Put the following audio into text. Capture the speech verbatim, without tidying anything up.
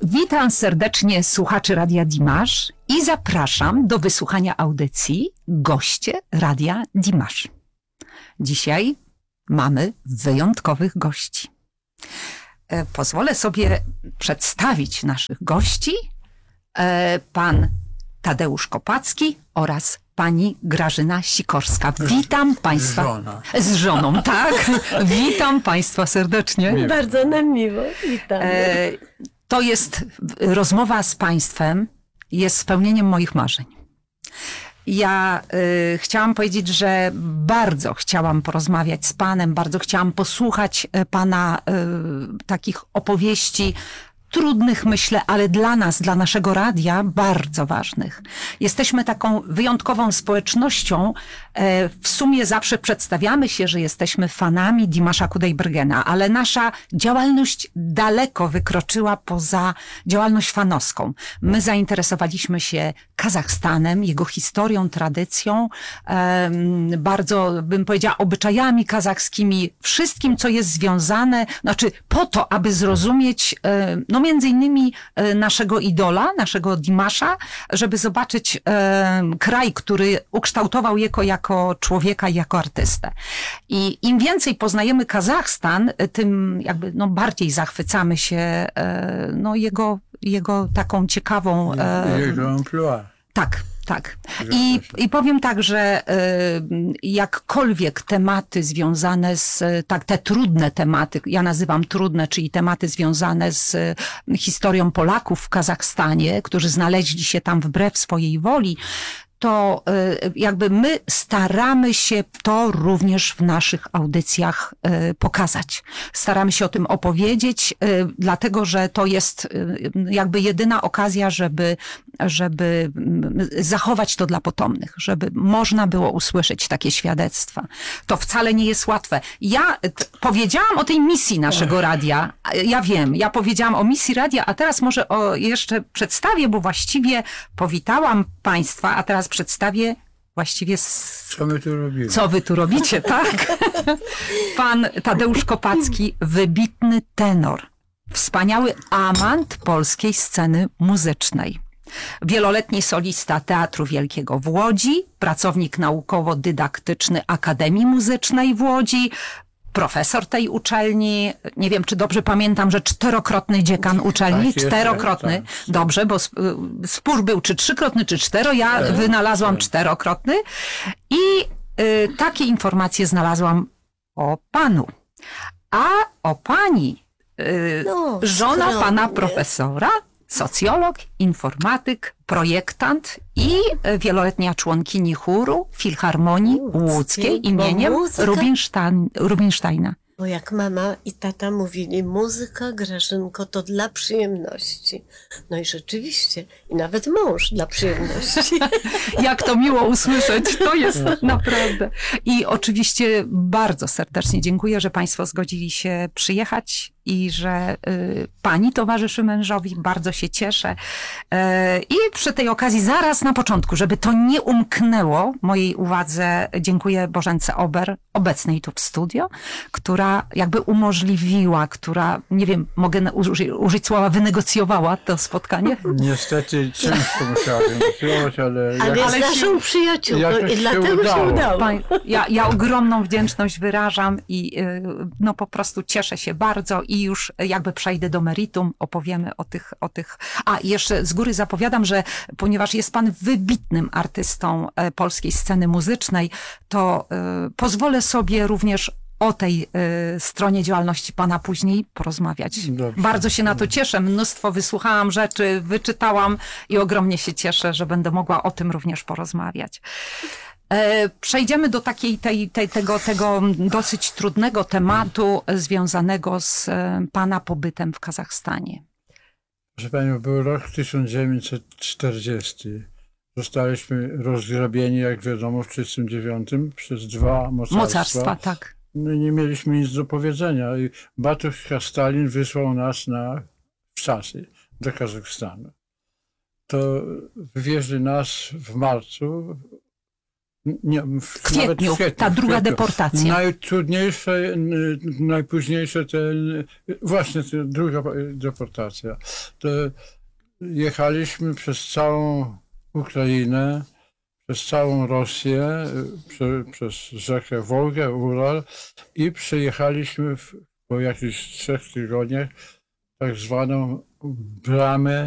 Witam serdecznie słuchaczy Radia Dimash i zapraszam do wysłuchania audycji Goście Radia Dimash. Dzisiaj mamy wyjątkowych gości. Pozwolę sobie przedstawić naszych gości. Pan Tadeusz Kopacki oraz pani Grażyna Sikorska. Witam Państwa. Żona. Z żoną, tak. Witam Państwa serdecznie. Miło. Bardzo nam miło. Witam. E, to jest rozmowa z Państwem, jest spełnieniem moich marzeń. Ja y, chciałam powiedzieć, że bardzo chciałam porozmawiać z Panem, bardzo chciałam posłuchać y, Pana y, takich opowieści, trudnych, myślę, ale dla nas, dla naszego radia, bardzo ważnych. Jesteśmy taką wyjątkową społecznością. E, w sumie zawsze przedstawiamy się, że jesteśmy fanami Dimasza Kudaibergena, ale nasza działalność daleko wykroczyła poza działalność fanowską. My zainteresowaliśmy się Kazachstanem, jego historią, tradycją, e, bardzo, bym powiedziała, obyczajami kazachskimi, wszystkim, co jest związane, znaczy po to, aby zrozumieć, e, no między innymi naszego idola, naszego Dimasza, żeby zobaczyć e, kraj, który ukształtował jego jako człowieka i jako artystę. I im więcej poznajemy Kazachstan, tym jakby no bardziej zachwycamy się e, no jego, jego taką ciekawą... E, Jego emploi. tak. Tak. I, I powiem tak, że y, jakkolwiek tematy związane z, tak, te trudne tematy, ja nazywam trudne, czyli tematy związane z y, historią Polaków w Kazachstanie, którzy znaleźli się tam wbrew swojej woli, to y, jakby my staramy się to również w naszych audycjach y, pokazać. Staramy się o tym opowiedzieć, y, dlatego że to jest y, jakby jedyna okazja, żeby, żeby y, zachować to dla potomnych, żeby można było usłyszeć takie świadectwa. To wcale nie jest łatwe. Ja t, powiedziałam o tej misji naszego radia. Ja wiem, ja powiedziałam o misji radia, a teraz może o, jeszcze przedstawię, bo właściwie powitałam Państwa, a teraz przedstawię właściwie z... Co my tu robimy? Co wy tu robicie, tak? Pan Tadeusz Kopacki, wybitny tenor, wspaniały amant polskiej sceny muzycznej. Wieloletni solista Teatru Wielkiego w Łodzi, pracownik naukowo-dydaktyczny Akademii Muzycznej w Łodzi, profesor tej uczelni, nie wiem, czy dobrze pamiętam, że czterokrotny dziekan uczelni, Tak, czterokrotny, tak. dobrze, bo spór był czy trzykrotny, czy cztero, ja Tak, wynalazłam tak. czterokrotny i y, takie informacje znalazłam o panu. A o pani, y, No, żona skromnie. pana profesora, socjolog, informatyk, projektant i wieloletnia członkini chóru Filharmonii Łódzkiej, Łódzkiej bo imieniem muzyka- Rubinstein, Rubinsteina. Bo jak mama i tata mówili, muzyka, Grażynko, to dla przyjemności. No i rzeczywiście, i nawet mąż dla przyjemności. Jak to miło usłyszeć, to jest naprawdę. I oczywiście bardzo serdecznie dziękuję, że Państwo zgodzili się przyjechać i że y, Pani towarzyszy mężowi. Bardzo się cieszę. Y, I przy tej okazji zaraz na początku, żeby to nie umknęło mojej uwadze, dziękuję Bożence Ober, obecnej tu w studio, która jakby umożliwiła, która, nie wiem, mogę na- uży, użyć słowa, wynegocjowała to spotkanie. Niestety ciężko musiałem wynegocjować, ale... Ale jak- jest naszą przyjaciółką jakoś i się dlatego się udało. udało. Pań- Ja, ja ogromną wdzięczność wyrażam i y, no po prostu cieszę się bardzo i już jakby przejdę do meritum, opowiemy o tych, o tych... A jeszcze z góry zapowiadam, że ponieważ jest pan wybitnym artystą e, polskiej sceny muzycznej, to y, pozwolę sobie również o tej y, stronie działalności pana później porozmawiać. Dobrze. Bardzo się na to cieszę. Mnóstwo wysłuchałam rzeczy, wyczytałam i ogromnie się cieszę, że będę mogła o tym również porozmawiać. E, Przejdziemy do takiej, tej, tej, tego, tego dosyć trudnego tematu związanego z e, pana pobytem w Kazachstanie. Proszę Panią, był rok tysiąc dziewięćset czterdziesty. Zostaliśmy rozgrabieni, jak wiadomo, w tysiąc dziewięćset trzydziestym dziewiątym przez dwa mocarstwa. Mocarstwa, tak. No i nie mieliśmy nic do powiedzenia. I Batuszka Stalin wysłał nas na wczasy do Kazachstanu. To wywieźli nas w marcu Nie, w, W kwietniu, nawet w kwietniu, ta w druga kwietniu. deportacja. Najtrudniejsze, n- najpóźniejsze, ten, właśnie ta druga deportacja. To jechaliśmy przez całą Ukrainę, przez całą Rosję, prze, przez rzekę Wołgę, Ural i przyjechaliśmy w, po jakichś trzech tygodniach tak zwaną bramę